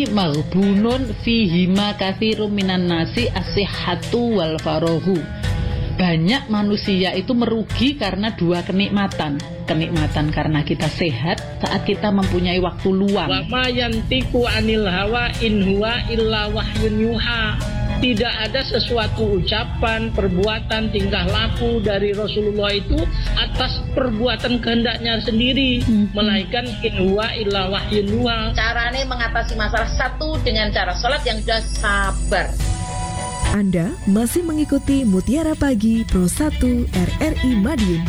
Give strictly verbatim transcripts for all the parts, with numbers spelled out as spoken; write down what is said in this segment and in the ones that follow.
ini maghbunun fihima katsirum minan nasi as-sihhatu wal farahu. Banyak manusia itu merugi karena dua kenikmatan. Kenikmatan karena kita sehat saat kita mempunyai waktu luang. Wa ma yantiqu anil hawa in huwa illa wahyun yuha. Tidak ada sesuatu ucapan, perbuatan, tingkah laku dari Rasulullah itu atas perbuatan kehendaknya sendiri, hmm. melainkan in huwa illa wahyun yuha. Caranya mengatasi masalah satu dengan cara sholat yang sudah sabar. Anda masih mengikuti Mutiara Pagi Pro satu R R I Madiun.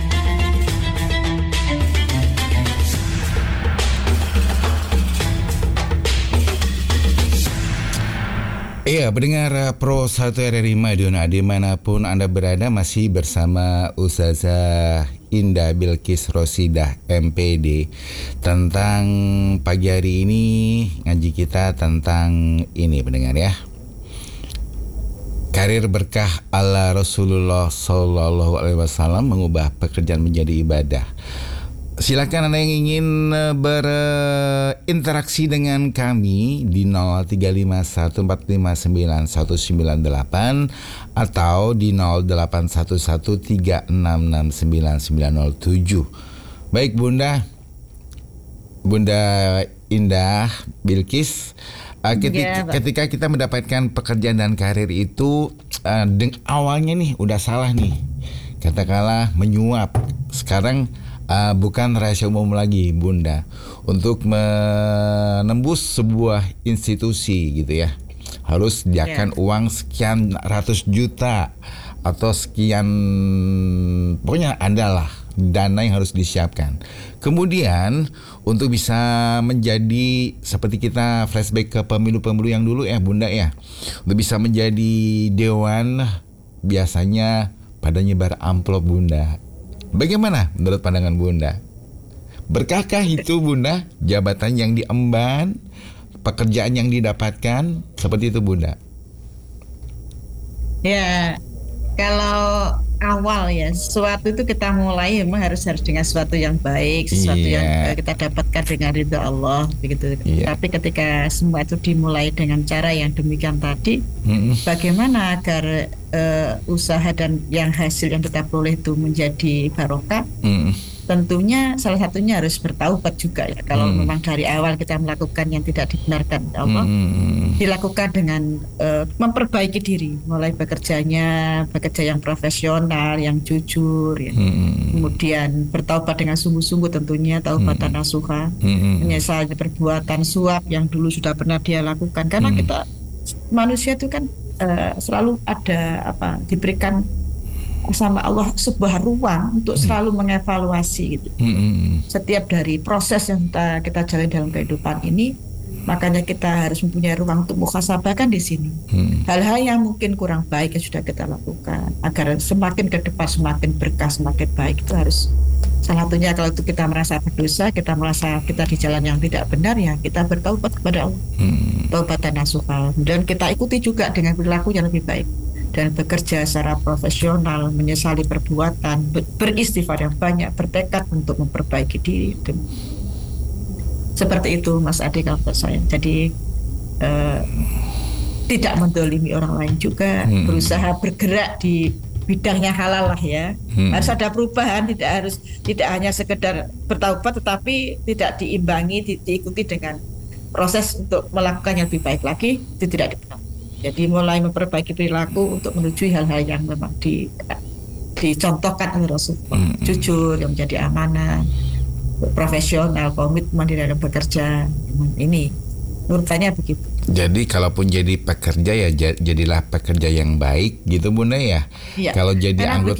Iya, pendengar Pro satu R R I Madiun, dimanapun Anda berada, masih bersama Ustazah Indah Bilqis Rosidah M P D. Tentang pagi hari ini ngaji kita tentang ini, pendengar ya, karir berkah ala Rasulullah Sallallahu Alaihi Wasallam mengubah pekerjaan menjadi ibadah. Silakan Anda yang ingin berinteraksi dengan kami di nol tiga lima satu empat lima sembilan satu sembilan delapan atau di nol delapan satu satu tiga enam enam sembilan sembilan nol tujuh. Baik Bunda, Bunda Indah Bilqis, uh, ketika, ya, ketika kita mendapatkan pekerjaan dan karir itu uh, deng- awalnya nih udah salah nih, katakanlah menyuap. Sekarang Uh, bukan rahasia umum lagi Bunda, untuk menembus sebuah institusi gitu ya, harus sediakan yeah. uang sekian ratus juta atau sekian, pokoknya ada lah dana yang harus disiapkan. Kemudian untuk bisa menjadi seperti kita flashback ke pemilu-pemilu yang dulu ya Bunda ya, untuk bisa menjadi dewan biasanya pada nyebar amplop Bunda. Bagaimana menurut pandangan Bunda? Berkahkah itu Bunda jabatan yang diemban, pekerjaan yang didapatkan, seperti itu Bunda? Ya, kalau awal ya, sesuatu itu kita mulai memang harus harus dengan sesuatu yang baik, sesuatu yeah. yang kita dapatkan dengan ridha Allah, begitu. Yeah. Tapi ketika semua itu dimulai dengan cara yang demikian tadi, mm-hmm. bagaimana agar uh, usaha dan yang hasil yang kita peroleh itu menjadi barokah? Mm-hmm. Tentunya salah satunya harus bertaubat juga ya. Kalau mm. memang dari awal kita melakukan yang tidak dibenarkan Allah, mm. dilakukan dengan uh, memperbaiki diri, mulai bekerjanya, bekerja yang profesional, yang jujur ya. Mm. Kemudian bertaubat dengan sungguh-sungguh, tentunya taubatan mm. nasuha, mm. menyesali perbuatan suap yang dulu sudah pernah dia lakukan. Karena mm. kita manusia itu kan uh, selalu ada apa diberikan sama Allah sebuah ruang untuk selalu mengevaluasi gitu. Mm-hmm. Setiap dari proses yang kita, kita jalani dalam kehidupan ini, makanya kita harus mempunyai ruang untuk muhasabah kan di sini. Mm. Hal-hal yang mungkin kurang baik yang sudah kita lakukan, agar semakin ke depan semakin berkah, semakin baik, itu harus. Salah satunya kalau itu kita merasa berdosa, kita merasa kita di jalan yang tidak benar, ya kita bertaubat kepada Allah. Mm. Taubatan nasuha. Dan kita ikuti juga dengan perilaku yang lebih baik. Dan bekerja secara profesional, menyesali perbuatan, beristighfar yang banyak, bertekad untuk memperbaiki diri. Seperti itu Mas Adi kalau menurut saya. Jadi eh, tidak mendolimi orang lain juga, hmm. berusaha bergerak di bidangnya halal lah ya. Hmm. Harus ada perubahan, tidak harus tidak hanya sekedar bertaubat, tetapi tidak diimbangi, di, diikuti dengan proses untuk melakukan yang lebih baik lagi, itu tidak dibenarkan. Jadi mulai memperbaiki perilaku untuk menuju hal-hal yang memang di, dicontohkan oleh Rasulullah. Mm-hmm. Jujur, yang menjadi amanah, profesional, komitmen di dalam bekerja. Ini menurut saya begitu. Jadi kalaupun jadi pekerja ya jadilah pekerja yang baik gitu Bunda ya. Ya. Kalau jadi anggota